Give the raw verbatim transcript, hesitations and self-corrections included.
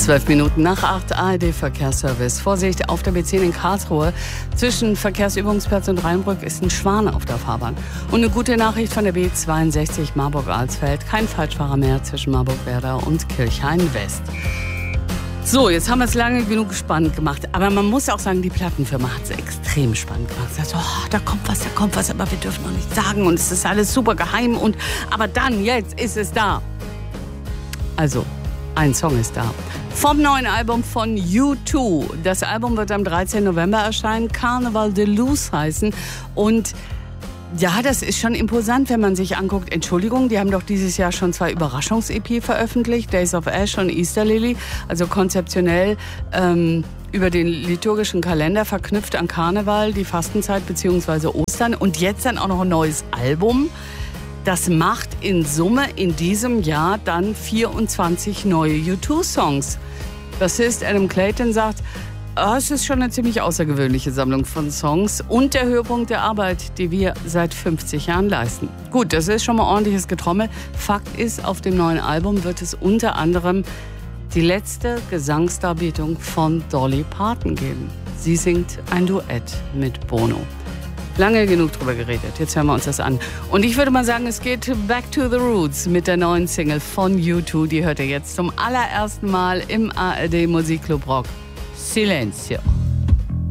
Zwölf Minuten nach acht, A R D-Verkehrsservice. Vorsicht auf der B zehn in Karlsruhe. Zwischen Verkehrsübungsplatz und Rheinbrück ist ein Schwan auf der Fahrbahn. Und eine gute Nachricht von der B zweiundsechzig Marburg-Alsfeld. Kein Falschfahrer mehr zwischen Marburg-Werder und Kirchhain-West. So, jetzt haben wir es lange genug spannend gemacht. Aber man muss auch sagen, die Plattenfirma hat es extrem spannend gemacht. Sie sagt, oh, da kommt was, da kommt was, aber wir dürfen noch nicht sagen. Und es ist alles super geheim. Und, aber dann, jetzt ist es da. Also, ein Song ist da. Vom neuen Album von U zwei. Das Album wird am dreizehnten November erscheinen. Carnival de Luz heißen. Und ja, das ist schon imposant, wenn man sich anguckt. Entschuldigung, die haben doch dieses Jahr schon zwei Überraschungs-E P veröffentlicht. Days of Ash und Easter Lily. Also konzeptionell ähm, über den liturgischen Kalender verknüpft an Karneval, die Fastenzeit bzw. Ostern. Und jetzt dann auch noch ein neues Album. Das macht in Summe in diesem Jahr dann vierundzwanzig neue U zwei Songs. Bassist Adam Clayton sagt, oh, es ist schon eine ziemlich außergewöhnliche Sammlung von Songs und der Höhepunkt der Arbeit, die wir seit fünfzig Jahren leisten. Gut, das ist schon mal ordentliches Getrommel. Fakt ist, auf dem neuen Album wird es unter anderem die letzte Gesangsdarbietung von Dolly Parton geben. Sie singt ein Duett mit Bono. Lange genug drüber geredet, jetzt hören wir uns das an. Und ich würde mal sagen, es geht back to the roots mit der neuen Single von U zwei. Die hört ihr jetzt zum allerersten Mal im A R D Musikclub Rock. Silencio.